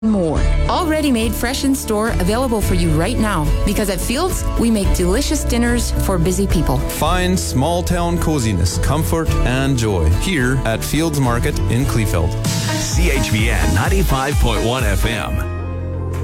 more. Already made fresh in store, available for you right now. Because at Fields, we make delicious dinners for busy people. Find small town coziness, comfort, and joy here at Fields Market in Kleefeld. CHVN 95.1 FM.